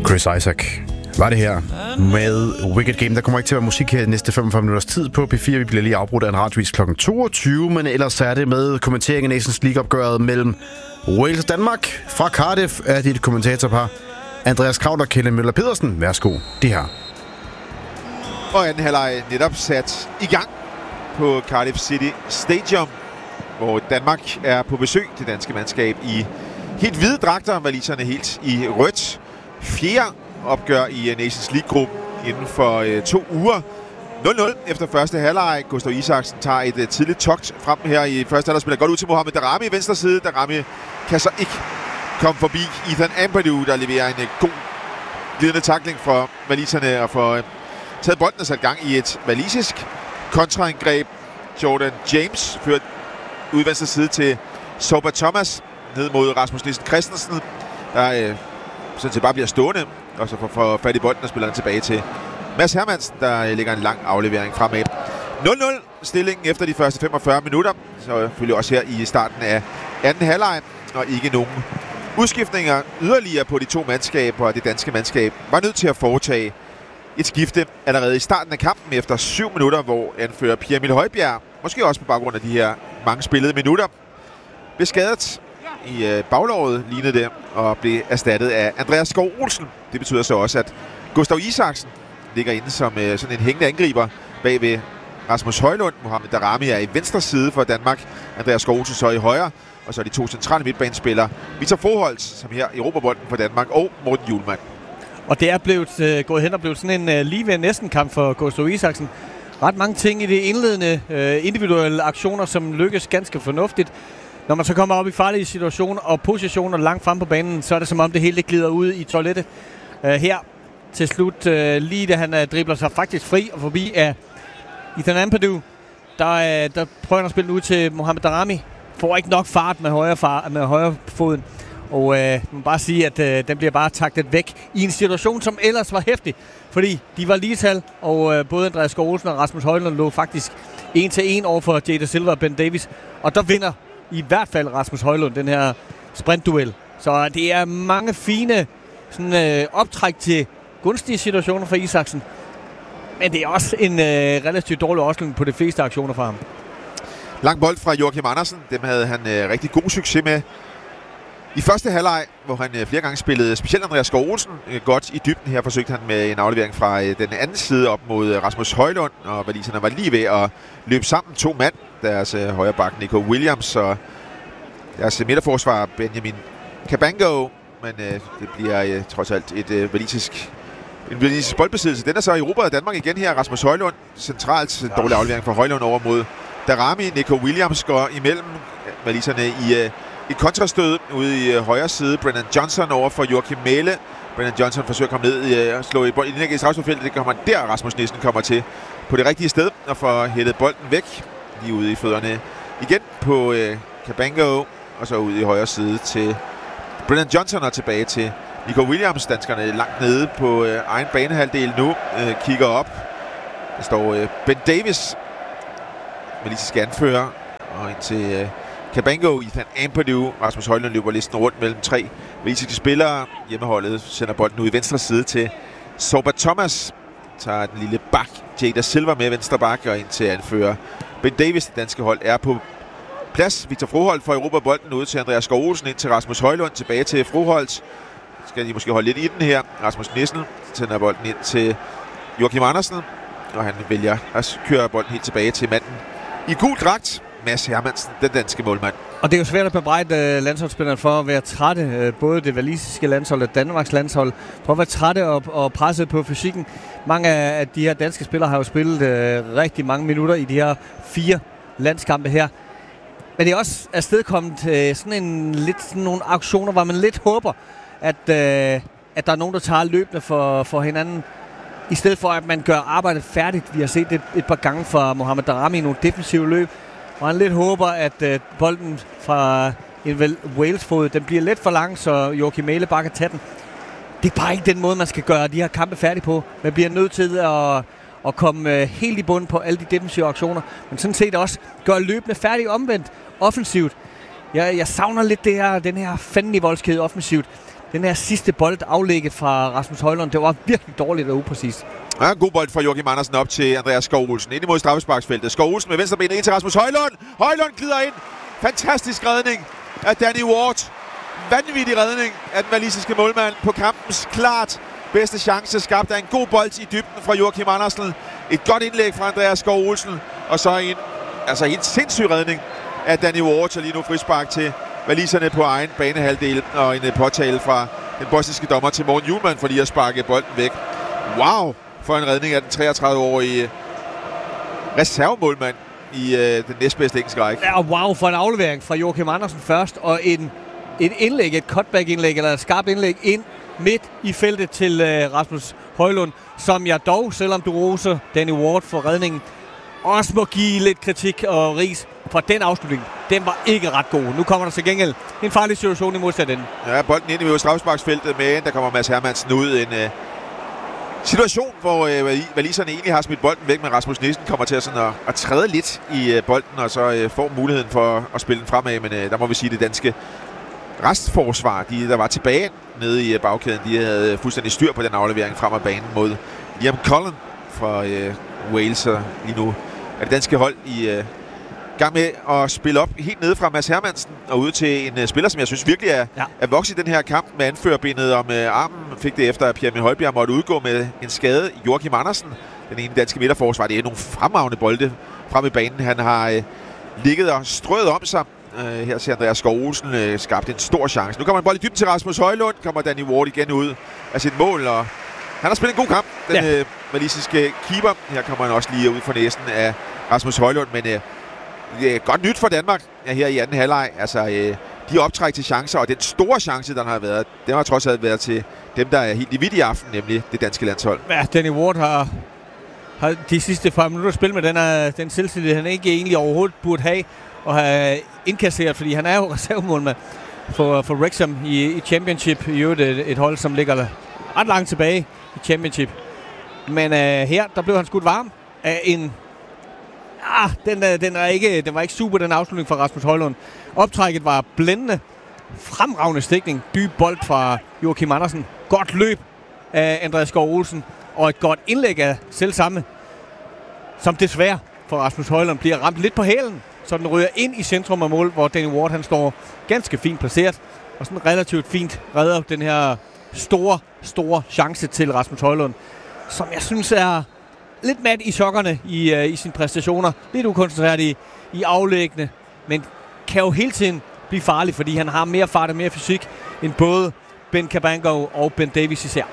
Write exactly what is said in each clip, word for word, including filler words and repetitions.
Chris Isaak var det her med Wicked Game. Der kommer ikke til at være musik her de næste femogfyrre minutters tid på P fire. Vi bliver lige afbrudt af en radiovis klokken toogtyve, men ellers er det med kommenteringen af Nations League-opgøret mellem Wales og Danmark. Fra Cardiff er dit kommentatorpar Andreas Kraut og Kjeld Møller Pedersen. Værsgo, det her. Og anden halvleg netop sat i gang på Cardiff City Stadium, hvor Danmark er på besøg. Det danske mandskab i helt hvide dragter, waliserne helt i rødt. Fjerde opgør i Nations League-gruppen inden for øh, to uger. nul nul efter første halvleg. Gustav Isaksen tager et øh, tidligt togt frem her i første halvleg. Spiller godt ud til Mohamed Daramy i venstre side. Daramy kan så ikke komme forbi Ethan Ampadu, der leverer en øh, god glidende tackling for waliserne og får øh, taget bolden og sat gang i et walisisk kontraangreb. Jordan James ført ud venstre side til Soba Thomas ned mod Rasmus Nielsen Christensen, der øh, sådan set bare bliver stående og så får, får fat i bolden og spiller den tilbage til Mads Hermansen, der øh, lægger en lang aflevering fremad. nul nul stillingen efter de første femogfyrre minutter, så selvfølgelig også her i starten af anden halvleg, og ikke nogen udskiftninger yderligere på de to mandskaber, og det danske mandskab var nødt til at foretage et skifte allerede i starten af kampen efter syv minutter, hvor anfører Pierre Emil Højbjerg, måske også på baggrund af de her mange spillede minutter, blev skadet i øh, baglåret, lignede det, og blev erstattet af Andreas Skov Olsen. Det betyder så også, at Gustav Isaksen ligger inde som øh, sådan en hængende angriber bag ved Rasmus Højlund. Mohamed Daramy er i venstre side for Danmark, Andreas Skov Olsen så i højre, og så er de to centrale midtbanespillere, Victor Froholt, som her i Europabolden for Danmark, og Morten Hjulmand. Og det er blevet, øh, gået hen og blevet sådan en øh, lige ved næsten kamp for Gustav Isaksen. Ret mange ting i det indledende øh, individuelle aktioner, som lykkes ganske fornuftigt. Når man så kommer op i farlige situationer og positioner langt frem på banen, så er det som om det hele glider ud i toilettet. Uh, her til slut, uh, lige da han uh, dribler sig faktisk fri og forbi af Ethan Ampadu, der, uh, der prøver han at spille den ud til Mohamed Daramy. Får ikke nok fart med højre, far, med højre foden. Og uh, man må bare sige, at uh, den bliver bare taktet væk i en situation, som ellers var heftig. Fordi de var ligestal, og uh, både Andreas Skov Olsen og Rasmus Højlund lå faktisk en til en over for Jada Silva og Ben Davis. Og der vinder i hvert fald Rasmus Højlund den her sprintduel. Så det er mange fine sådan, øh, optræk til gunstige situationer for Isaksen. Men det er også en øh, relativt dårlig afslutning på de fleste aktioner fra ham. Lang bold fra Joachim Andersen. Dem havde han øh, rigtig god succes med i første halvleg, hvor han øh, flere gange spillede specielt Andreas Skov Olsen øh, godt i dybden. Her forsøgte han med en aflevering fra øh, den anden side op mod øh, Rasmus Højlund, og waliserne var lige ved at løbe sammen to mand. Deres øh, højre bak Nico Williams og deres øh, midterforsvar Benjamin Cabango, men øh, det bliver øh, trods alt et øh, walisisk en walisisk boldbesiddelse. Den er så i Europa og Danmark igen her. Rasmus Højlund centralt, en dårlig aflevering fra Højlund over mod Daramy. Nico Williams går imellem waliserne i øh, et kontrastød ude i øh, højre side. Brennan Johnson over for Joachim Mæhle. Brennan Johnson forsøger at komme ned øh, og slå i bold indlæg i strafsparkfeltet. Det kommer der, Rasmus Nielsen kommer til på det rigtige sted og får hættet bolden væk. Lige ude i fødderne igen på øh, Cabango, og så ud i højre side til Brennan Johnson og tilbage til Nico Williams. Danskerne langt nede på øh, egen banehalvdel nu. Øh, kigger op. Der står øh, Ben Davis, walisisk anfører, og ind til øh, Cabango, Ethan Ampadu. Rasmus Højlund løber listen rundt mellem tre walisiske spillere. Hjemmeholdet sender bolden ud i venstre side til Soba Thomas. Tager den lille bak Jada Silva med venstre bak og ind til anfører Ben Davis. Det danske hold er på plads. Victor Froholt får Europa bolden ud til Andreas Skov Olsen, ind til Rasmus Højlund, tilbage til Froholt. Skal de måske holde lidt i den her. Rasmus Nielsen sender bolden ind til Joachim Andersen, og han vælger at køre bolden helt tilbage til manden i gul dragt, Mads Hermansen, den danske målmand. Og det er jo svært at bebrejde landsholdsspillerne for at være trætte, både det walisiske landshold og Danmarks landshold, for at være trætte og, og presset på fysikken. Mange af de her danske spillere har jo spillet øh, rigtig mange minutter i de her fire landskampe her. Men det er også afstedkommet øh, sådan en lidt sådan nogle aktioner, hvor man lidt håber, at, øh, at der er nogen, der tager løbende for, for hinanden, i stedet for at man gør arbejdet færdigt. Vi har set det et par gange fra Mohamed Daramy i nogle defensive løb, og han lidt håber, at øh, bolden fra en Wales-fod, den bliver lidt for lang, så Joachim Mæhle bare kan tage den. Det er bare ikke den måde, man skal gøre de her kampe færdige på. Man bliver nødt til at, at komme øh, helt i bunden på alle de defensive aktioner, men sådan set også gøre løbende færdig omvendt offensivt. Jeg, jeg savner lidt det her, den her fandenivoldskede offensivt. den her sidste bold aflægget fra Rasmus Højlund, det var virkelig dårligt og upræcist. Ja, en god bold fra Joachim Andersen op til Andreas Skov Olsen. Ind imod straffesparksfeltet. Skov Olsen med venstre ben ind til Rasmus Højlund. Højlund glider ind. Fantastisk redning af Danny Ward. Vanvittig redning af den walisiske målmand på kampens klart bedste chance. Skabt af en god bold i dybden fra Joachim Andersen. Et godt indlæg fra Andreas Skov Olsen. Og så en, altså en sindssyg redning af Danny Ward. Så lige nu frispark til waliserne på egen banehalvdel. Og en påtale fra den bosniske dommer til Morten Hjulmand for lige at sparke bolden væk. Wow! For en redning af den treogtredive-årige reservemålmand i øh, den næstbedste engelske række. Ja, wow, for en aflevering fra Joachim Andersen først, og en, et indlæg, et cutback-indlæg, eller et skarpt indlæg ind midt i feltet til øh, Rasmus Højlund, som jeg dog, selvom du roser Danny Ward for redningen, også må give lidt kritik og ris for den afslutning. Den var ikke ret god. Nu kommer der til gengæld en farlig situation i modsat ende. Ja, bolden ind i straffesparksfeltet, men der kommer Mads Hermansen ud. En øh, situation, hvor øh, waliserne egentlig har smidt bolden væk, men Rasmus Nissen kommer til at, sådan at, at træde lidt i øh, bolden, og så øh, får muligheden for at spille den fremad. Men øh, der må vi sige, det danske restforsvar, de der var tilbage nede i øh, bagkæden, de havde fuldstændig styr på den aflevering frem af banen mod Liam Cullen fra øh, Wales. Og lige nu er det danske hold i øh, gang med at spille op helt nede fra Mads Hermansen og ud til en uh, spiller, som jeg synes virkelig er, ja. er vokset i den her kamp med anførerbindet om uh, armen. Fik det efter, at Pierre Emil Højbjerg måtte udgå med en skade. Joachim Andersen, den ene danske midterforsvar, det er nogle fremragende bolde frem i banen. Han har uh, ligget og strøget om sig. Uh, her ser Andreas Skov Olsen uh, skabt en stor chance. Nu kommer en bold i dybden til Rasmus Højlund. Kommer Danny Ward igen ud af sit mål, og han har spillet en god kamp, den ja. uh, walisiske keeper. Her kommer han også lige ud for næsen af Rasmus Højlund, men uh, det er godt nyt for Danmark ja, her i anden halvleg. Altså, øh, de optræk til chancer, og den store chance, der har været, den har trods alt været til dem, der er helt i vidt i aften, nemlig det danske landshold. Ja, Danny Ward har, har de sidste par minutter spillet med den, uh, den selvstillhed, han ikke egentlig overhovedet burde have og have indkasseret, fordi han er jo reservemålmand for, for Wrexham i, i Championship. I øvrigt et, et hold, som ligger ret langt tilbage i Championship. Men uh, her, der blev han skudt varm af en... Ah, den, den, er ikke, den var ikke super, den afslutning fra Rasmus Højlund. Optrækket var blændende. Fremragende stikning. Dyb bold fra Joachim Andersen. Godt løb af Andreas Skov Olsen. Og et godt indlæg af selv samme, som desværre for Rasmus Højlund bliver ramt lidt på hælen. Så den ryger ind i centrum af mål, hvor Danny Ward han står ganske fint placeret. Og sådan relativt fint redder den her store, store chance til Rasmus Højlund. Som jeg synes er... lidt mat i sokkerne i, uh, i sine præstationer. Lidt ukoncentreret i, i aflæggende. Men kan jo hele tiden blive farlig, fordi han har mere fart og mere fysik end både Ben Cabango og Ben Davies især.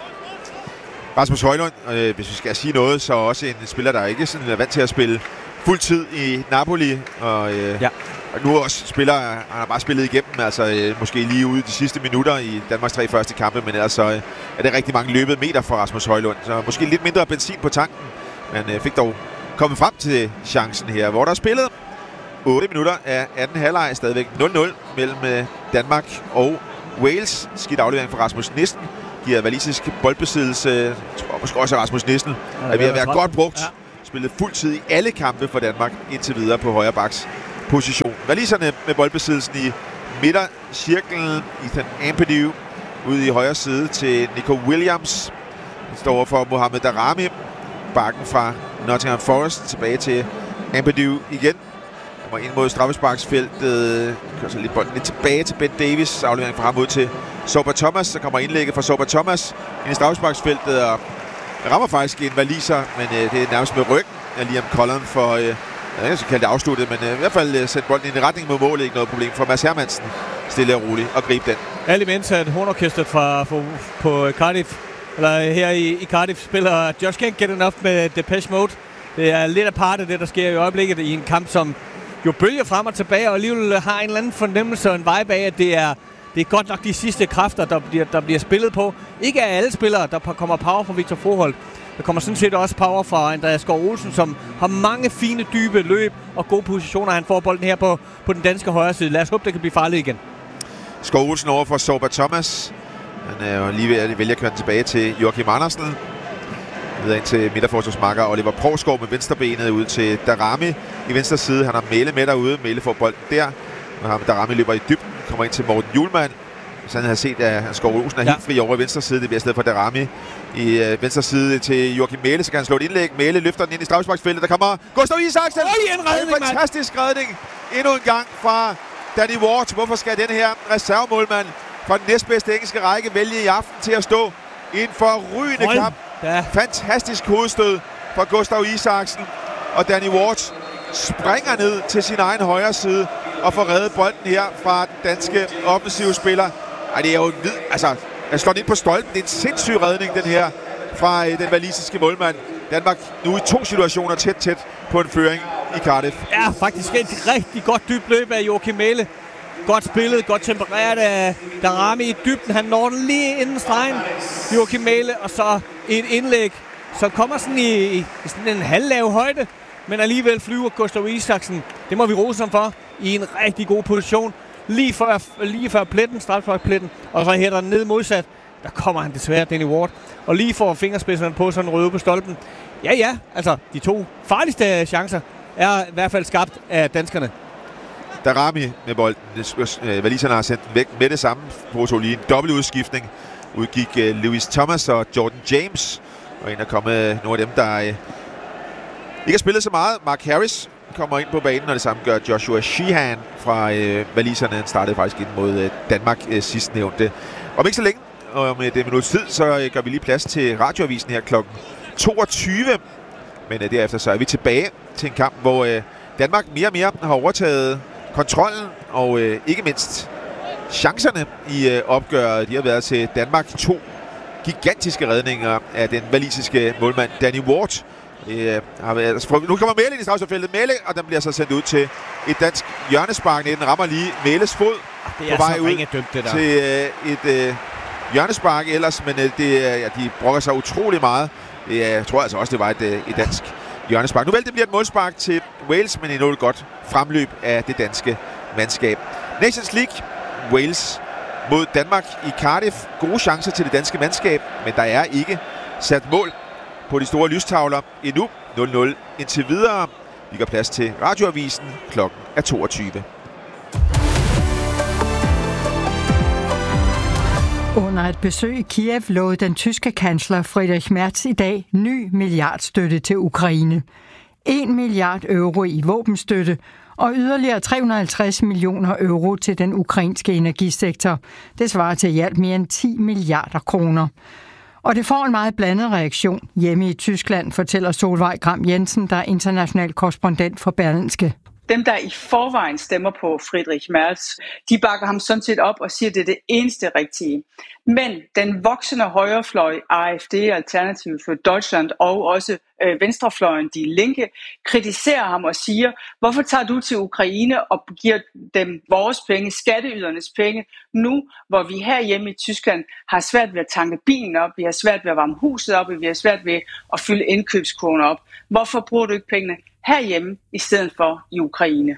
Rasmus Højlund, øh, hvis vi skal sige noget, så også en spiller, der ikke sådan er vant til at spille fuldtid i Napoli. Og, øh, ja. og nu også spiller, han har bare spillet igennem, altså øh, måske lige ude de sidste minutter i Danmarks tre første kampe, men ellers så øh, er det rigtig mange løbet meter for Rasmus Højlund. Så måske lidt mindre benzin på tanken. Man øh, fik dog kommet frem til chancen her, hvor der er spillet otte minutter af anden halvleg, stadigvæk nul nul mellem øh, Danmark og Wales. Skidt aflevering fra Rasmus Nissen giver walisisk boldbesiddelse. Jeg tror måske også, at Rasmus Nissen er ved at være godt brugt. Ja. Spillet fuldtid i alle kampe for Danmark indtil videre på højre baks position. Waliserne med boldbesiddelsen i midtercirklen. Ethan Ampadu ude i højre side til Nico Williams. Han står over for Mohamed Daramy. Bakken fra Nottingham Forest tilbage til Ampadu igen. Kommer ind mod straffesparksfeltet. Kører så lidt bolden lidt tilbage til Ben Davies. Aflevering fra ham ud til Soba Thomas. Så kommer indlægget fra Soba Thomas ind i straffesparksfeltet og rammer faktisk en waliser, men øh, det er nærmest med ryggen af Liam Cullen for, øh, jeg kan kalde det afsluttet, men øh, i hvert fald øh, sætte bolden ind i retning mod målet. Ikke noget problem for Mads Hermansen. Stille og roligt og gribe den. Alt imens at hornorkestret fra på, på Cardiff eller her i, i Cardiff spiller Just Can't Get Enough med Depeche Mode. Det er lidt apart af det, der sker i øjeblikket i en kamp, som jo bølger frem og tilbage, og alligevel har en eller anden fornemmelse og en vibe af, at det er, det er godt nok de sidste kræfter, der bliver, der bliver spillet på. Ikke af alle spillere, der kommer power fra Victor Froholt. Der kommer sådan set også power fra Andreas Skov Olsen, som har mange fine, dybe løb og gode positioner. Han får bolden her på, på den danske højre side. Lad os håbe, det kan blive farligt igen. Skov Olsen over for Soba Thomas. Han er jo lige ved at vælge at køre den tilbage til Joachim Andersen. Videre ind til midterforsvarsmarker Oliver Provskov med venstrebenet ud til Daramy i venstre side. Han har Mæle med derude. Mæle får bolden der. Og ham Daramy løber i dybden. Kommer ind til Morten Hjulmand. hvis han havde set, at han Skov Olsen er Ja. helt fri over i venstre side. Det bliver i stedet for Darami i øh, venstre side til Joachim Mæhle, så kan han slå et indlæg. Mæhle løfter den ind i straffesparksfeltet. Der kommer Gustav Isaksen. Oj, en redning, en fantastisk redning. Endnu en gang fra Danny Ward. Hvorfor skal den her reservemålmand fra den næstbedste engelske række vælge i aften til at stå i en forrygende Hold kamp? da. Fantastisk hovedstød fra Gustav Isaksen. Og Danny Ward springer ned til sin egen højre side og får reddet bolden her fra den danske offensive spiller. Ej, det er jo en vid... Altså, han slår den ind på stolpen. Det er en sindssyg redning, den her, fra øh, den walisiske målmand. Danmark nu i to situationer tæt, tæt på en føring i Cardiff. Ja, faktisk et rigtig godt dybt løb af Joachim Mæhle. Godt spillet, godt tempereret af Darami i dybden. Han når den lige inden stregen, Joachim Mæhle, og så et indlæg, som kommer sådan i, i sådan en halvlav højde, men alligevel flyver Gustav Isaksen. Det må vi rose ham for, i en rigtig god position. Lige før, lige før pletten, straffesparkspletten, og så hætter den ned modsat. Der kommer han desværre, Danny Ward, og lige får fingerspidserne på sådan røde på stolpen. Ja, ja, altså de to farligste chancer er i hvert fald skabt af danskerne. Darami med bolden. Waliserne har sendt den væk med det samme. Foretog lige en dobbelt udskiftning. Udgik uh, Lewis Thomas og Jordan James. Og en af kommet nogle af dem, der uh, ikke har spillet så meget. Mark Harris kommer ind på banen, og det samme gør Joshua Sheehan fra uh, Waliserne. Han startede faktisk ind mod uh, Danmark uh, sidst nævnte. Om ikke så længe, og om et minuts tid, så uh, gør vi lige plads til radioavisen her klokken toogtyve. Men uh, derefter så er vi tilbage til en kamp, hvor uh, Danmark mere og mere har overtaget kontrollen og øh, ikke mindst chancerne i øh, opgøret. De har været til Danmark. To gigantiske redninger af den walisiske målmand Danny Ward. Øh, har været, altså, nu kommer Mæhle ind i straffesparksfeltet. Mæhle, og den bliver så sendt ud til et dansk hjørnespark. Den rammer lige Mæhles fod Det er på vej så ud dømt, det der. til øh, et øh, hjørnespark ellers, men øh, det, øh, ja, de brokker sig utrolig meget. Det, øh, jeg tror altså også, det var et, øh, et dansk hjørnespark. Nu vel, det bliver et målspark til Wales, men endnu et godt fremløb af det danske mandskab. Nations League, Wales mod Danmark i Cardiff. Gode chancer til det danske mandskab, men der er ikke sat mål på de store lystavler endnu. nul nul indtil videre. Vi gør plads til radioavisen. Klokken er toogtyve. Under et besøg i Kiev lovede den tyske kansler Friedrich Merz i dag ny milliardstøtte til Ukraine. en milliard euro i våbenstøtte og yderligere tre hundrede og halvtreds millioner euro til den ukrainske energisektor. Det svarer til i alt mere end ti milliarder kroner. Og det får en meget blandet reaktion hjemme i Tyskland, fortæller Solvej Gram Jensen, der er international korrespondent for Berlingske. Dem, der i forvejen stemmer på Friedrich Merz, de bakker ham sådan set op og siger, at det er det eneste rigtige. Men den voksende højrefløj, A F D, Alternative for Deutschland, og også øh, venstrefløjen, De Linke, kritiserer ham og siger, hvorfor tager du til Ukraine og giver dem vores penge, skatteydernes penge, nu hvor vi herhjemme i Tyskland har svært ved at tanke bilen op, vi har svært ved at varme huset op, og vi har svært ved at fylde indkøbskurven op. Hvorfor bruger du ikke pengene herhjemme i stedet for i Ukraine?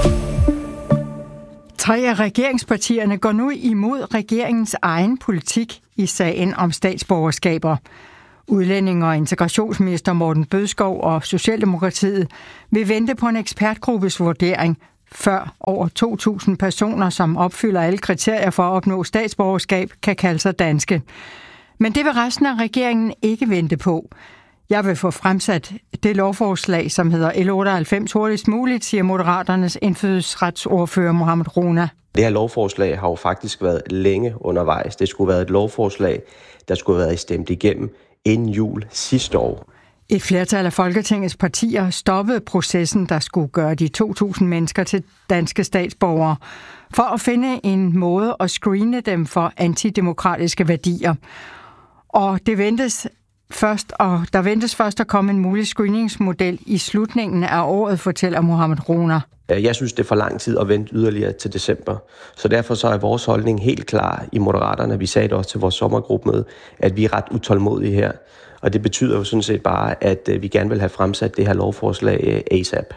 Tre af regeringspartierne går nu imod regeringens egen politik i sagen om statsborgerskaber. Udlændinge- og integrationsminister Morten Bødskov og Socialdemokratiet vil vente på en ekspertgruppes vurdering, før over to tusind personer, som opfylder alle kriterier for at opnå statsborgerskab, kan kalde sig danske. Men det vil resten af regeringen ikke vente på. Jeg vil få fremsat det lovforslag, som hedder L otteoghalvfems hurtigst muligt, siger Moderaternes indfødsretsordfører Mohamed Rona. Det her lovforslag har jo faktisk været længe undervejs. Det skulle være et lovforslag, der skulle have været stemt igennem inden jul sidste år. Et flertal af Folketingets partier stoppede processen, der skulle gøre de to tusind mennesker til danske statsborgere, for at finde en måde at screene dem for antidemokratiske værdier. Og det ventes Først, og der ventes først at komme en mulig screeningsmodel i slutningen af året, fortæller Mohamed Rona. Jeg synes, det er for lang tid at vente yderligere til december. Så derfor så er vores holdning helt klar i Moderaterne. Vi sagde det også til vores sommergruppemøde, at vi er ret utålmodige her. Og det betyder jo sådan set bare, at vi gerne vil have fremsat det her lovforslag ASAP.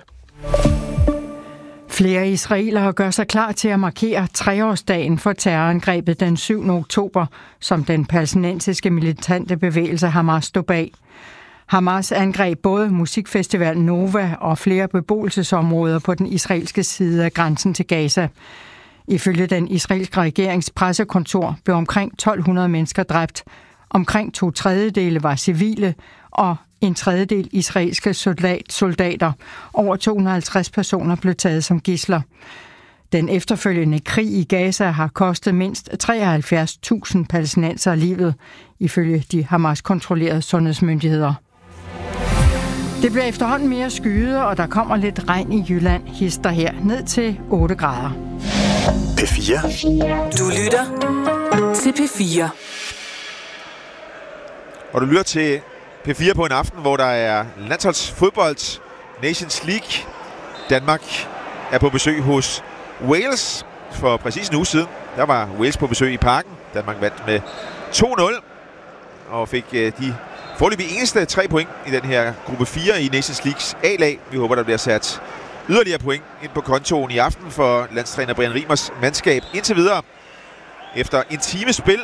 Flere israelere gør sig klar til at markere treårsdagen for terrorangrebet den syvende oktober, som den palæstinensiske militante bevægelse Hamas stod bag. Hamas angreb både musikfestival Nova og flere beboelsesområder på den israelske side af grænsen til Gaza. Ifølge den israelske regerings pressekontor blev omkring tolv hundrede mennesker dræbt. Omkring to tredjedele var civile, og en tredjedel israelske soldater. Over to hundrede og halvtreds personer blev taget som gidsler. Den efterfølgende krig i Gaza har kostet mindst treoghalvfjerds tusind palæstinensere livet, ifølge de Hamas-kontrollerede sundhedsmyndigheder. Det bliver efterhånden mere skyet, og der kommer lidt regn i Jylland, hister her ned til otte grader. P fire. Du lytter til P fire. Og du lytter til P fire på en aften, hvor der er landsholdsfodbold, Nations League. Danmark er på besøg hos Wales for præcis en uge siden. Der var Wales på besøg i Parken. Danmark vandt med to nul og fik uh, de foreløbig eneste tre point i den her gruppe fire i Nations Leagues A-lag. Vi håber, der bliver sat yderligere point ind på kontoen i aften for landstræner Brian Riemers mandskab. Indtil videre, efter en times spil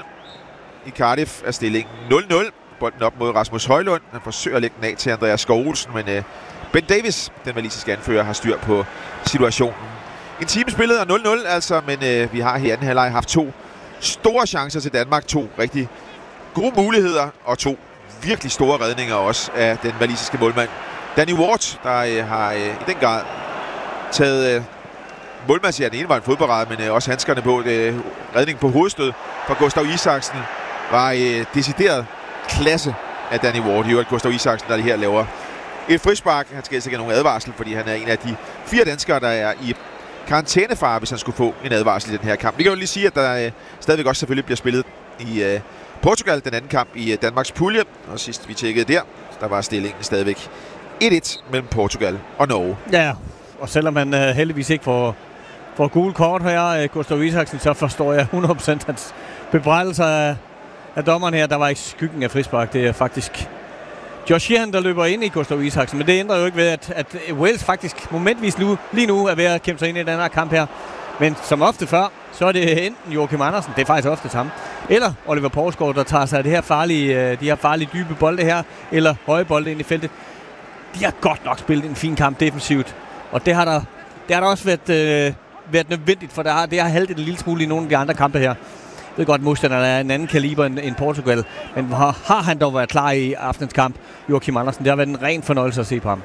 i Cardiff, er stillingen nul nul. Bolden op mod Rasmus Højlund. Han forsøger at lægge den af til Andreas Skov Olsen, men uh, Ben Davis, den walisiske anfører, har styr på situationen. En time spillet er nul nul, altså, men uh, vi har her i anden halvleg haft to store chancer til Danmark. To rigtig gode muligheder, og to virkelig store redninger også af den walisiske målmand Danny Ward, der uh, har uh, i den grad taget uh, målmandsjern. Den ene var en fodboldparade, men uh, også handskerne på. Uh, redning på hovedstød fra Gustav Isaksen var uh, decideret klasse af Danny Ward. I øvrigt Gustav Isaksen, der her laver et frispark. Han skal altså ikke have nogen advarsel, fordi han er en af de fire danskere, der er i karantænefare, hvis han skulle få en advarsel i den her kamp. Vi kan jo lige sige, at der uh, stadigvæk også selvfølgelig bliver spillet i uh, Portugal, den anden kamp i uh, Danmarks pulje. Og sidst vi tjekkede der, der var stillingen stadigvæk et et mellem Portugal og Norge. Ja, og selvom han uh, heldigvis ikke får, får gule kort her, uh, Gustav Isaksen, så forstår jeg hundrede procent hans bebrejdelser af, af dommeren her. Der var ikke skyggen af frispark. Det er faktisk Josh Sheehan, der løber ind i Gustav Isaksen. Men det ændrer jo ikke ved, at, at Wales faktisk momentvis nu, lige nu er ved at kæmpe sig ind i den her kamp her. Men som ofte før, så er det enten Joachim Andersen, det er faktisk ofte ham, eller Oliver Poulsgaard, der tager sig af det her farlige, de her farlige dybe bolde her, eller høje bolde ind i feltet. De har godt nok spillet en fin kamp defensivt, og det har der, det har der også været, øh, været nødvendigt, for der har, det har haltet en lille smule i nogle af de andre kampe her. Jeg ved godt, at modstanderne er en anden kaliber end, end Portugal, men har, har han dog været klar i aftens kamp, Joachim Andersen. Det har været en ren fornøjelse at se på ham.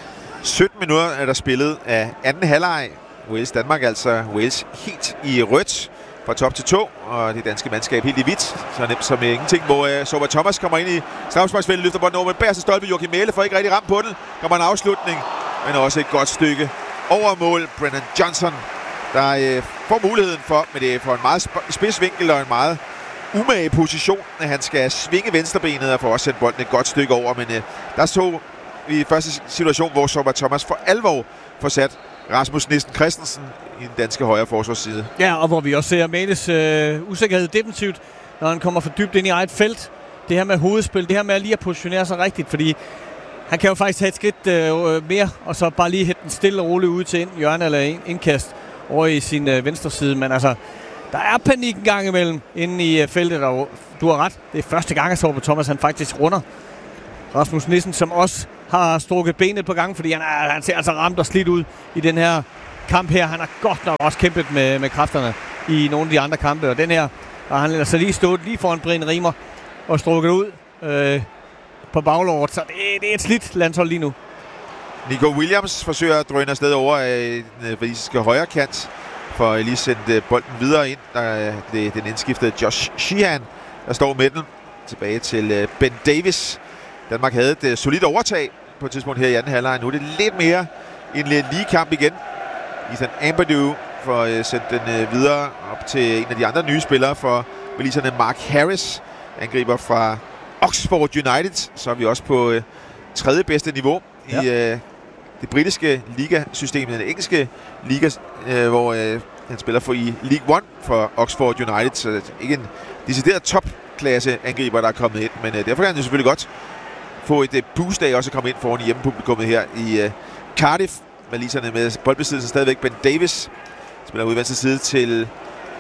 sytten minutter er der spillet af anden halvleg. Wales Danmark, altså Wales helt i rødt fra top til to, og det danske mandskab helt i hvidt, så nemt som ingenting, hvor uh, Sorba Thomas kommer ind i straffesparksfeltet, løfter bolden over med bagerste stolpe. Joachim Mæhle får ikke rigtig ramt på den, kommer en afslutning, men også et godt stykke over mål. Brennan Johnson, der uh, får muligheden for, men det er for en meget spids vinkel og en meget umage position, at han skal svinge venstrebenet og få også sendt bolden et godt stykke over, men uh, der så vi i første situation, hvor Sorba Thomas for alvor får sat Rasmus Nissen Christensen i den danske højre forsvarsside. Ja, og hvor vi også ser Mæhles øh, usikkerhed defensivt, når han kommer for dybt ind i eget felt. Det her med hovedspil, det her med lige at positionere sig rigtigt, fordi han kan jo faktisk tage et skridt øh, mere, og så bare lige hætte den stille og roligt ud til en hjørne eller en indkast over i sin øh, venstre side. Men altså, der er panik en gang imellem inde i øh, feltet, og du har ret. Det er første gang, at Sorba Thomas han faktisk runder Rasmus Nissen, som også har strukket benet på gang, fordi han, er, han ser altså ramt og slidt ud i den her kamp her. Han har godt nok også kæmpet med, med kræfterne i nogle af de andre kampe, og den her har han altså lige stået lige foran Brian Riemer og strukket ud øh, på baglåret, så det, det er et slidt landshold lige nu. Nico Williams forsøger at drøne afsted over øh, den walisiske højre kant, for at lige sende bolden videre ind. Der er det, den indskiftede Josh Sheehan, der står med den. Tilbage til øh, Ben Davis. Danmark havde et øh, solidt overtag på et tidspunkt her i anden halvleg. Nu er det lidt mere en lige kamp igen. Ethan Ampadu får øh, sendt den øh, videre op til en af de andre nye spillere for waliserne, Mark Harris, angriber fra Oxford United. Så er vi også på øh, tredje bedste niveau ja. i øh, det britiske ligasystem, den engelske liga, øh, hvor øh, han spiller for i League One for Oxford United. Så ikke en decideret topklasse angriber, der er kommet ind, men øh, derfor kan han jo selvfølgelig godt få et uh, boost af også at komme ind foran hjemmepublikummet her i uh, Cardiff. Waliserne med boldbesiddelsen stadigvæk. Ben Davis spiller ud i venstre side til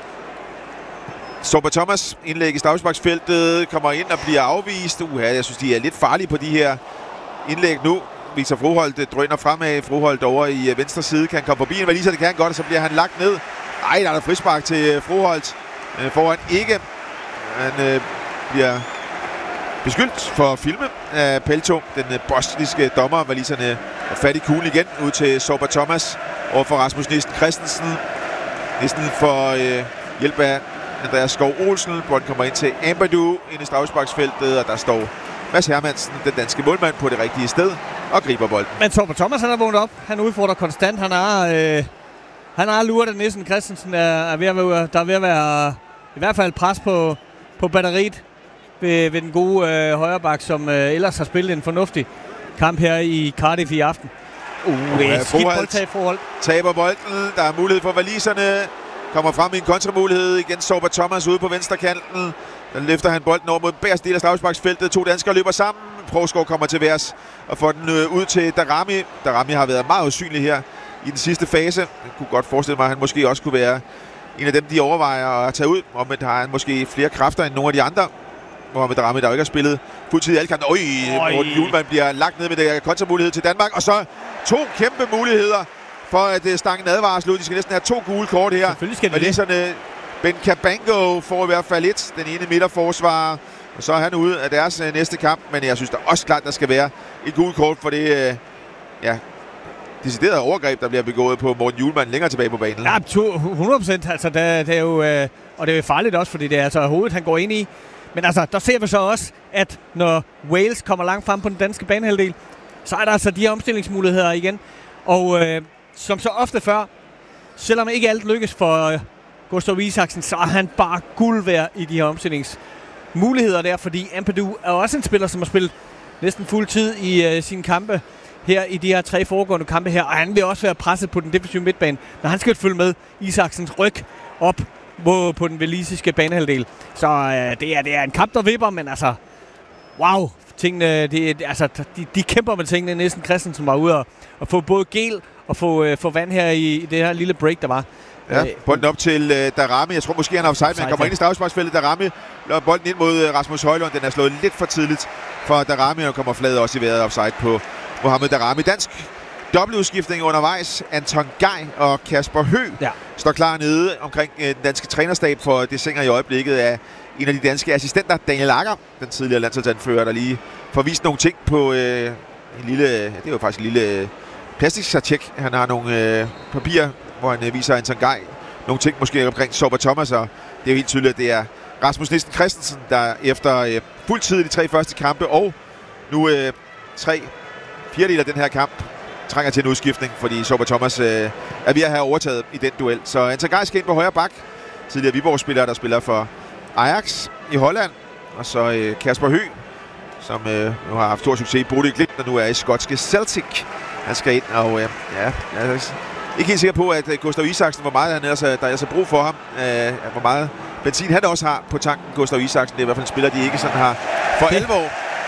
Sorba Thomas. Indlæg i straffesparksfeltet, kommer ind og bliver afvist. Uha, jeg synes, de er lidt farlige på de her indlæg nu. Victor Froholt drøner fremad. Froholt over i uh, venstre side kan komme forbi en Waliser, det kan han godt, og så bliver han lagt ned Ej, der er der frispark til Froholt. Øh, foran ikke. Han øh, bliver beskyldt for at filme af Pelto, den øh, bosniske dommer. Waliserne er fat i kuglen igen ud til Sorba Thomas over for Rasmus Nielsen Christensen. Nielsen får øh, hjælp af Andreas Skov Olsen. Bolden kommer ind til Ampadu ind i straffesparksfeltet, og der står Mads Hermansen, den danske målmand, på det rigtige sted og griber bolden. Men Sorba Thomas, han er vågnet op. Han udfordrer konstant. Han har, øh, han har luret, at Nielsen Christensen er, er ved at være, der er ved at være i hvert fald pres på, på batteriet ved, ved den gode øh, højreback, som øh, ellers har spillet en fornuftig kamp her i Cardiff i aften. Uh, det er et skidt boldtag forhold. Taber bolden. Der er mulighed for waliserne. Kommer frem i en kontramulighed. Igen Sorba Thomas ude på venstre kanten. Der løfter han bolden over mod bagerste del af straffesparksfeltet. To danskere løber sammen. Provskov kommer til værs og får den øh, ud til Darami. Darami har været meget usynlig her i den sidste fase. Jeg kunne godt forestille mig, at han måske også kunne være en af dem, de overvejer at tage ud. Og men har han måske flere kræfter end nogle af de andre. Mohamed Darami, der jo ikke har spillet fuldtid i alle kampe. Øj, Morten Hjulmand bliver lagt ned med den kontramulighed til Danmark. Og så to kæmpe muligheder for at uh, stange en advarsel ud. De skal næsten have to gule kort her. Waliserne, Ben Cabango får i hvert fald et. Den ene midterforsvarer. Og så er han ude af deres uh, næste kamp. Men jeg synes da også klart, der skal være et gult kort for det uh, ja, deciderede overgreb, der bliver begået på Morten Hjulmand længere tilbage på banen. Ja, hundrede procent. Altså, det, det er jo, uh, og det er jo farligt også, fordi det er altså hovedet, han går ind i. Men altså, der ser vi så også, at når Wales kommer langt frem på den danske banehalvdel, så er der altså de her omstillingsmuligheder igen. Og øh, som så ofte før, selvom ikke alt lykkes for øh, Gustav Isaksen, så er han bare guld værd i de her omstillingsmuligheder der, fordi Ampadu er også en spiller, som har spillet næsten fuld tid i øh, sine kampe her i de her tre foregående kampe her, og han vil også være presset på den defensive midtbane, når han skal følge med Isaksens ryg op på, på den walisiske banehalvdel. Så øh, det, er, det er en kamp, der vipper, men altså, wow, tingene, det, altså, de, de kæmper med tingene. Næsten Christensen var ude og, og få både gel og få, øh, få vand her i, i det her lille break, der var. Ja, bolden op til øh, Darami. Jeg tror måske, han er offside, men han kommer ind i straffesparksfeltet. Darami løber bolden ind mod øh, Rasmus Højlund. Den er slået lidt for tidligt for Darami, og kommer flad også i vejret offside på Mohamed Darami. Dansk dobbeltudskiftning undervejs. Anton Gej og Kasper Høgh ja. står klar nede omkring øh, den danske trænerstab for det sænger i øjeblikket af en af de danske assistenter, Daniel Akker, den tidligere landsholdsanfører, der lige får vist nogle ting på øh, en lille, ja, det er jo faktisk en lille plastiksartjek. Han har nogle øh, papirer, hvor han øh, viser Anton Gej nogle ting, måske omkring Sorba Thomas, og det er jo helt tydeligt, at det er Rasmus Nielsen Christensen, der efter øh, fuld tid i de tre første kampe, og nu øh, tre fjerdedel af den her kamp, trænger til en udskiftning, fordi Sorba Thomas øh, er ved at have overtaget i den duel. Så Anton Gej skal ind på højre bak. Tidligere Viborg-spiller, der spiller for Ajax i Holland. Og så øh, Kasper Høgh, som øh, nu har haft stor succes i Bodø Glimt, og nu er i skotske Celtic. Han skal ind, og øh, ja, jeg er ikke helt sikker på, at øh, Gustav Isaksen, hvor meget han ellers, der er altså brug for ham, øh, hvor meget benzin han også har på tanken, Gustav Isaksen. Det er i hvert fald en spiller, de ikke sådan har for alvor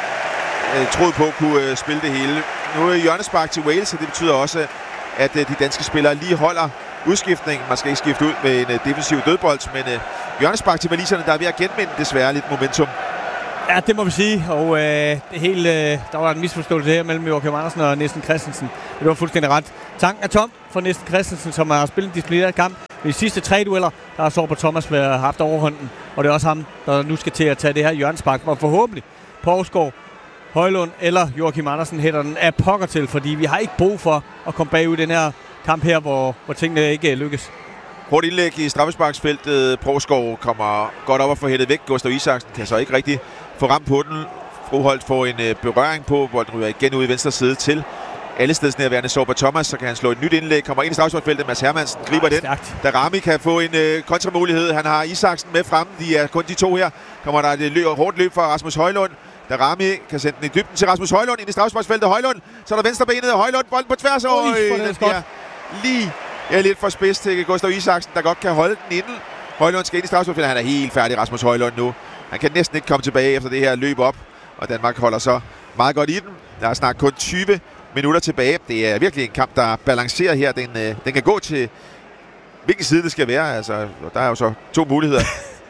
øh, troet på kunne øh, spille det hele. Nu er hjørnespark til Wales, og det betyder også, at øh, de danske spillere lige holder udskiftningen. Man skal ikke skifte ud med en øh, defensiv dødbold, men øh, hjørnespark til waliserne, der er ved at genvinde desværre lidt momentum. Ja, det må vi sige, og øh, det hele, øh, der var en misforståelse her mellem Joachim Andersen og Nielsen Christensen. Det var fuldstændig ret. Tanken er tom for Nielsen Christensen, som har spillet en disciplineret kamp. Ved de sidste tre dueller, der har Sorba Thomas haft overhånden, og det er også ham, der nu skal til at tage det her hjørnespark, og forhåbentlig Provskov, Højlund eller Joachim Andersen hætter den af pokker til, fordi vi har ikke brug for at komme bagud i den her kamp her, hvor, hvor tingene ikke lykkes. Hårdt indlæg i straffesparksfeltet. Provskov kommer godt op og får hættet væk. Gustav Isaksen kan så ikke rigtig få ramt på den. Froholt får en øh, berøring på. Bolden ryger igen ud i venstre side til allestedsnærværende Sorba Thomas. Så kan han slå et nyt indlæg. Kommer ind i straffesparksfeltet. Mads Hermansen griber den. Darami kan få en øh, kontramulighed. Han har Isaksen med fremme. De er kun de to her. Kommer der et løb, hårdt løb fra Rasmus Højlund. Darami kan sende den i dybden til Rasmus Højlund ind i straffesparksfeltet. Højlund, så er der venstre benet, og Højlund bolden på tværs over. Den bliver lige ja, lidt for spids til Gustav Isaksen, der godt kan holde den inden. Højlund skal ind i straffesparksfeltet. Han er helt færdig, Rasmus Højlund nu. Han kan næsten ikke komme tilbage efter det her løb op, og Danmark holder så meget godt i den. Der er snart kun tyve minutter tilbage. Det er virkelig en kamp, der balancerer her. Den, øh, den kan gå til hvilken side det skal være. Altså, der er jo så to muligheder.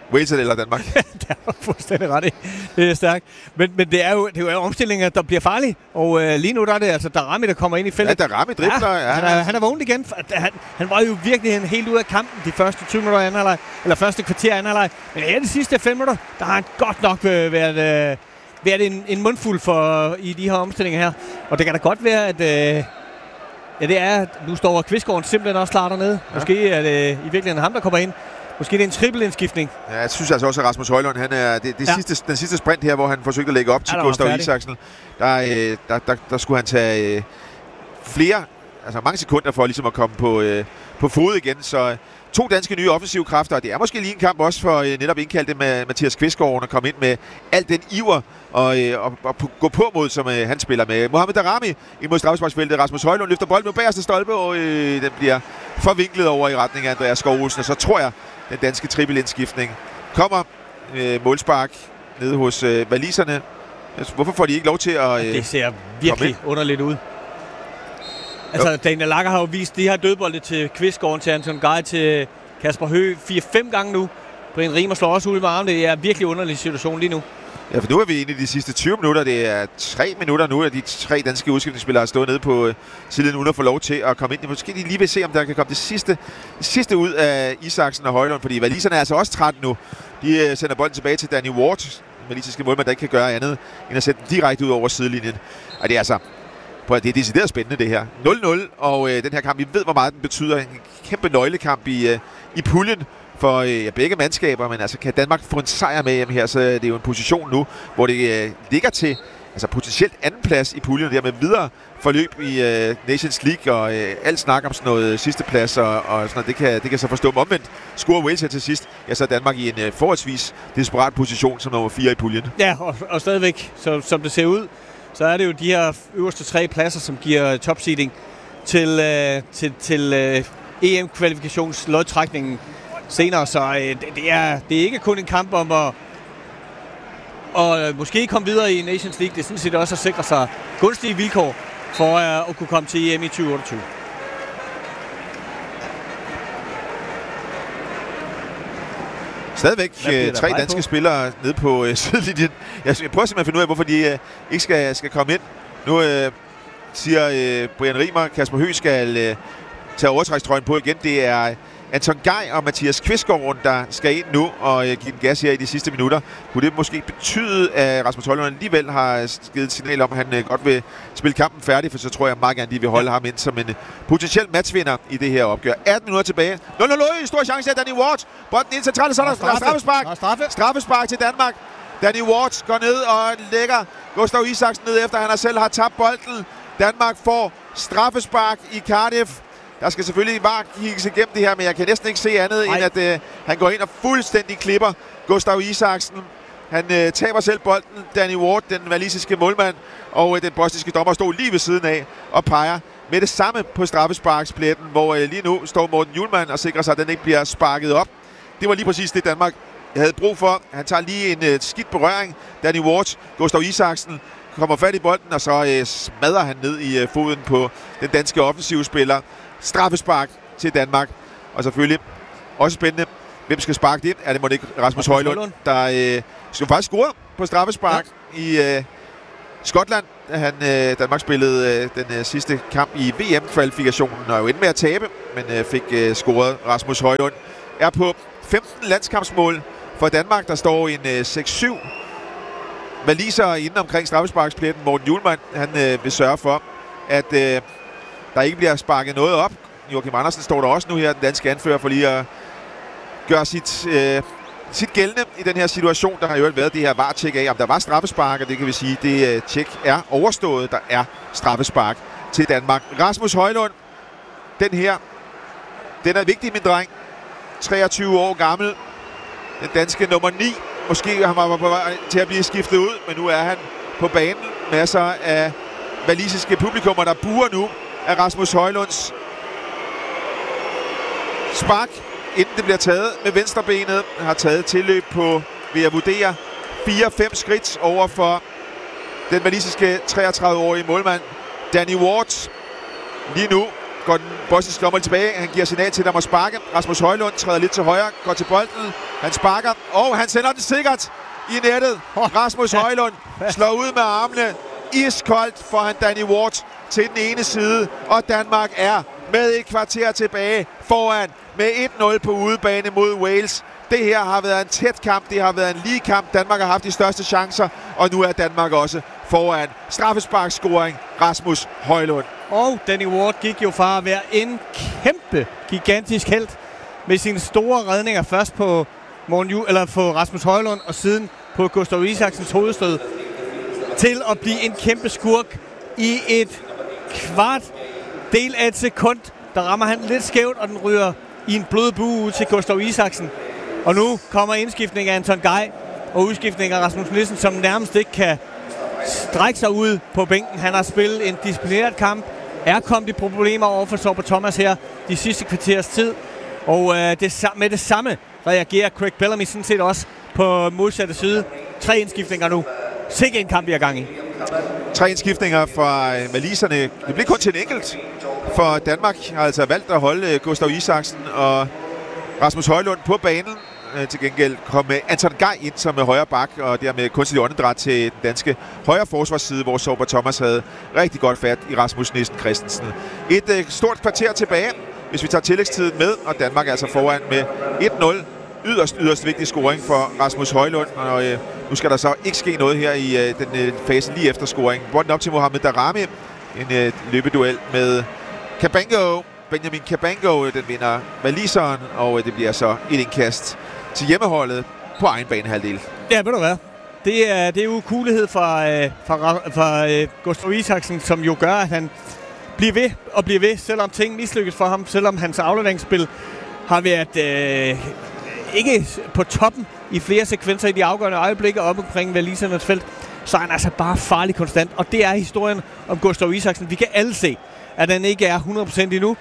Wales eller Danmark. Det er fuldstændig ret i. Det er stærkt. Men, men det er jo, det er jo omstillinger, der bliver farlige. Og øh, lige nu der er det altså Darami, der kommer ind i feltet. Ja, Darami dribler. Ja, ja, han, er, han er vågnet igen. Han, han var jo virkelig helt ude af kampen de første tyve minutter af anden halvleg, eller første kvarter af anden halvleg. Men her de sidste fem minutter, der har han godt nok været, været, været en, en mundfuld for, i de her omstillinger her. Og det kan da godt være, at... Øh, ja, det er... Nu står Kvistgaard simpelthen også klar dernede. Ja. Måske er det i virkeligheden ham, der kommer ind. Måske det er en trippelindskiftning. Ja, jeg synes altså også, at Rasmus Højlund, han er det, det ja. sidste, den sidste sprint her, hvor han forsøgte at lægge op til ja, Gustav Isaksen. Der, øh, der, der, der skulle han tage øh, flere, altså mange sekunder for ligesom at komme på, øh, på fod igen. Så øh, to danske nye offensive kræfter, og det er måske lige en kamp også for øh, netop indkaldte med Mathias Kvistgaard at komme ind med al den iver og, øh, og, og gå på mod, som øh, han spiller med. Mohamed Darami ind mod straffesparksfeltet. Rasmus Højlund løfter bolden med bagerste stolpe, og øh, den bliver forvinklet over i retning af Andreas Skov Olsen. Og så tror jeg, den danske trippelindskiftning kommer. Øh, målspark nede hos øh, waliserne. Altså, hvorfor får de ikke lov til at øh, det ser virkelig underligt ud. Altså, jo. Daniel Lager har jo vist de her dødbolde til Kvistgaard, til Anton Gej, til Kasper Høgh fire fem gange nu. Brian Riemer slår også ud med armen. Det er en virkelig underlig situation lige nu. Ja, for nu er vi inde i de sidste tyve minutter. Det er tre minutter nu, at de tre danske udskiftningsspillere har stået nede på øh, siden uden at få lov til at komme ind. Måske de lige vil se, om der kan komme det sidste, det sidste ud af Isaksen og Højlund, fordi waliserne er altså også trætte nu. De øh, sender bolden tilbage til Danny Ward, den walisiske målmand, der ikke kan gøre andet end at sætte den direkte ud over sidelinjen. Og det er altså... Det er decideret spændende, det her. nul nul, og øh, den her kamp, vi ved, hvor meget den betyder. En kæmpe nøglekamp i, øh, i puljen for øh, ja, begge mandskaber, men altså kan Danmark få en sejr med hjem her, så det er jo en position nu, hvor det øh, ligger til altså potentielt anden plads i puljen, der med videre forløb i øh, Nations League, og øh, alt snak om sådan noget sidste plads, og, og sådan noget, det kan, det kan så forstå. Men omvendt scorer Wales her til sidst, ja, så er Danmark i en øh, forholdsvis desperat position som nummer fire i puljen. Ja, og, og stadigvæk, så, som det ser ud, så er det jo de her øverste tre pladser, som giver topseeding til, øh, til, til øh, E M-kvalifikationslodtrækningen senere. Så øh, det, det, er, det er ikke kun en kamp om at og, øh, måske komme videre i Nations League. Det er sådan set også at sikre sig gunstige vilkår for øh, at kunne komme til E M i tyve otteogtyve. Stadigvæk øh, tre danske på? spillere nede på øh, sidelinjen. Jeg, jeg prøver simpelthen at finde ud af, hvorfor de øh, ikke skal, skal komme ind. Nu øh, siger øh, Brian Riemer, Kasper Høgh skal øh, tage overtrækstrøjen på igen. Det er Anton Gej og Mathias Kvistgaard, der skal ind nu og øh, give den gas her i de sidste minutter. Kunne det måske betyde, at Rasmus Højlund alligevel har givet et signal om, at han øh, godt vil spille kampen færdig, for så tror jeg meget gerne, de vil holde ja. ham ind som en øh, potentiel matchvinder i det her opgør. atten minutter tilbage. nul nul, stor chance af Danny Ward. Bolden ind centralt, så er der straffespark. Straffe. Straffespark til Danmark. Danny Ward går ned og lægger Gustav Isaksen ned, efter han selv har tabt bolden. Danmark får straffespark i Cardiff. Der skal selvfølgelig bare kigges igennem det her, men jeg kan næsten ikke se andet, Ej. end at øh, han går ind og fuldstændig klipper Gustav Isaksen. Han øh, taber selv bolden, Danny Ward, den walisiske målmand, og øh, den bosniske dommer stod lige ved siden af og peger med det samme på straffesparkspletten, hvor øh, lige nu står Morten Hjulmand og sikrer sig, at den ikke bliver sparket op. Det var lige præcis det, Danmark havde brug for. Han tager lige en øh, skidt berøring, Danny Ward, Gustav Isaksen kommer fat i bolden, og så øh, smadrer han ned i øh, foden på den danske offensive spiller. Straffespark til Danmark. Og selvfølgelig også spændende, hvem skal sparke det? Er det måske ikke Rasmus Højlund, der øh, skal faktisk score på straffespark ja. i øh, Skotland, da han, øh, Danmark spillede øh, den øh, sidste kamp i V M-kvalifikationen, og jo endte med at tabe, men øh, fik øh, scoret. Rasmus Højlund er på femten landskampsmål for Danmark. Der står en øh, seks syv waliser inde omkring straffesparkspletten. Morten Hjulmand, han øh, vil sørge for, at øh, der ikke bliver sparket noget op. Joachim Andersen står der også nu her, den danske anfører, for lige at gøre sit, øh, sit gældende i den her situation. Der har jo været det her V A R-tjek af, om der var straffespark, og det kan vi sige, det øh, tjek er overstået. Der er straffespark til Danmark. Rasmus Højlund, den her, den er vigtig, min dreng. treogtyve år gammel. Den danske nummer ni. Måske han var på vej til at blive skiftet ud, men nu er han på banen. Masser af walisiske publikummer, der buer nu af Rasmus Højlunds spark, inden det bliver taget med venstrebenet. Han har taget tilløb på, vil jeg vurdere, fire fem skridt over for den walisiske treogtredive-årige målmand Danny Ward. Lige nu går den bosniske dommer tilbage. Han giver signal til, at der må sparke. Rasmus Højlund træder lidt til højre, går til bolden. Han sparker, og han sender den sikkert i nettet. Rasmus Højlund slår ud med armene. Iskoldt får han Danny Ward til den ene side, og Danmark er med et kvarter tilbage foran med et nul på udebane mod Wales. Det her har været en tæt kamp, det har været en lige kamp. Danmark har haft de største chancer, og nu er Danmark også foran. Straffesparkscoring, Rasmus Højlund. Og Danny Ward gik jo fra at være en kæmpe, gigantisk helt med sine store redninger. Først på, Morten Ju- eller på Rasmus Højlund, og siden på Gustav Isaksens hovedstød, til at blive en kæmpe skurk i et kvart del af et sekund. Der rammer han lidt skævt, og den ryger i en blød bue ud til Gustav Isaksen. Og nu kommer indskiftning af Anton Gej og udskiftning af Rasmus Nielsen, som nærmest ikke kan strække sig ud på bænken. Han har spillet en disciplineret kamp, er kommet i problemer over for Sorba Thomas her de sidste kvarters tid. Og øh, det, med det samme reagerer Craig Bellamy sådan set også på modsatte side. Tre indskiftninger nu. Sikke en kamp, vi er gang i. Tre indskiftninger fra waliserne. Det bliver kun til en enkelt, for Danmark har altså valgt at holde Gustav Isaksen og Rasmus Højlund på banen. Til gengæld kom Anton Gej ind som højre bak, og dermed kunstigt åndedræt til den danske højre forsvarsside, hvor Sorba Thomas havde rigtig godt fat i Rasmus Nielsen Christensen. Et øh, stort kvarter tilbage, hvis vi tager tillægstiden med, og Danmark er altså foran med et nul. Yderst, yderst vigtig scoring for Rasmus Højlund, og øh, nu skal der så ikke ske noget her i øh, den øh, fase lige efter scoring. Bolden op til Mohamed Daramy, en øh, løbeduel med Cabango. Benjamin Cabango, den vinder waliseren, og øh, det bliver så et indkast til hjemmeholdet på egen banehalvdel. Ja, ved du hvad? Det er, det er jo kulighed fra, øh, fra, fra øh, Gustav Isaksen, som jo gør, at han bliver ved og bliver ved, selvom ting mislykkes for ham, selvom hans afleveringsspil har været øh, ikke på toppen i flere sekvenser i de afgørende øjeblikke op omkring walisernes felt, så er han altså bare farlig konstant. Og det er historien om Gustav Isaksen. Vi kan alle se, at han ikke er hundrede procent endnu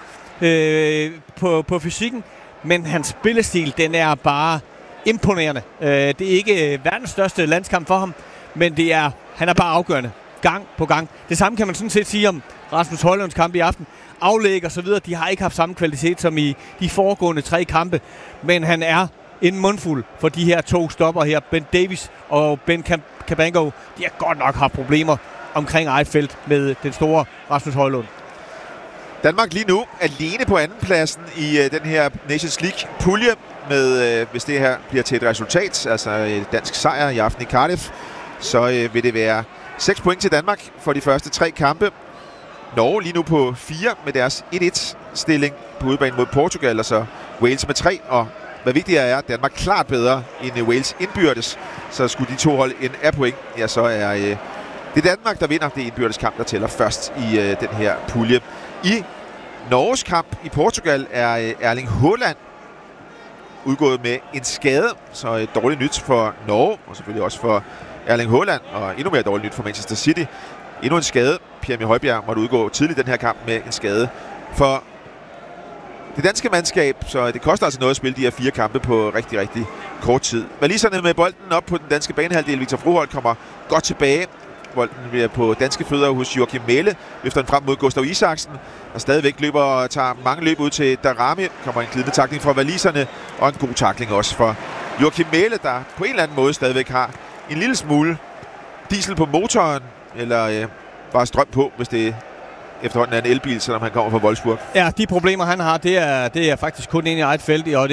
øh, på, på fysikken, men hans spillestil, den er bare imponerende. Øh, det er ikke verdens største landskamp for ham, men det er, han er bare afgørende. Gang på gang. Det samme kan man sådan set sige om Rasmus Højlunds kamp i aften. Aflæg og så videre, de har ikke haft samme kvalitet som i de foregående tre kampe, men han er en mundfuld for de her to stopper her. Ben Davies og Ben Cabango, de har godt nok haft problemer omkring eget felt med den store Rasmus Højlund. Danmark lige nu alene på andenpladsen i øh, den her Nations League-pulje, med, øh, hvis det her bliver til et resultat, altså et dansk sejr i aften i Cardiff, så øh, vil det være seks point til Danmark for de første tre kampe. Norge lige nu på fire med deres et et-stilling på udebane mod Portugal, og så Wales med tre, og hvad vigtigere er, at Danmark klart bedre end Wales indbyrdes, så skulle de to hold ind af point, ja, så er øh, det Danmark, der vinder det indbyrdes kamp, der tæller først i øh, den her pulje. I Norges kamp i Portugal er øh, Erling Haaland udgået med en skade, så et dårligt nyt for Norge, og selvfølgelig også for Erling Haaland, og endnu mere dårligt nyt for Manchester City. Endnu en skade. Pierre Højbjerg måtte udgå tidligt i den her kamp med en skade for det danske mandskab, så det koster altså noget at spille de her fire kampe på rigtig, rigtig kort tid. Waliserne med bolden op på den danske banehalvdel. Victor Froholt kommer godt tilbage. Bolden bliver på danske fødder hos Joachim Mæhle, løfter den frem mod Gustav Isaksen, der stadigvæk løber og tager mange løb ud til Daramy. Kommer en glidende tackling fra waliserne, og en god tackling også for Joachim Mæhle, der på en eller anden måde stadigvæk har en lille smule diesel på motoren, eller øh, bare strøm på, hvis det efterhånden er en elbil, selvom han kommer fra Wolfsburg. Ja, de problemer, han har, det er, det er faktisk kun inde i eget felt, og